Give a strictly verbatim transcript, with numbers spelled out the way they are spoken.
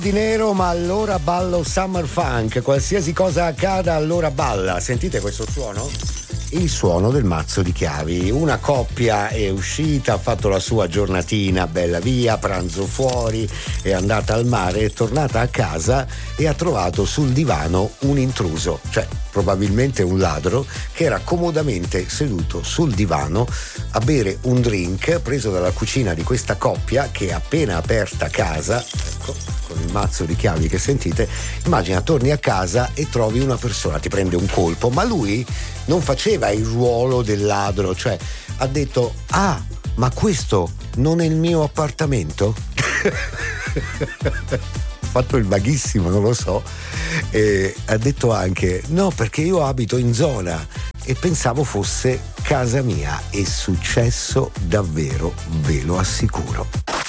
Di nero, ma allora ballo summer funk, qualsiasi cosa accada allora balla. Sentite questo suono? Il suono del mazzo di chiavi. Una coppia è uscita, ha fatto la sua giornatina bella via, pranzo fuori, è andata al mare, è tornata a casa e ha trovato sul divano un intruso, cioè probabilmente un ladro, che era comodamente seduto sul divano a bere un drink preso dalla cucina di questa coppia che appena aperta casa, ecco, con il mazzo di chiavi che sentite, immagina torni a casa e trovi una persona, ti prende un colpo, ma lui non faceva il ruolo del ladro, cioè ha detto: ah, ma questo non è il mio appartamento? Fatto il vaghissimo, non lo so, e ha detto anche: no, perché io abito in zona e pensavo fosse casa mia. È successo davvero, ve lo assicuro.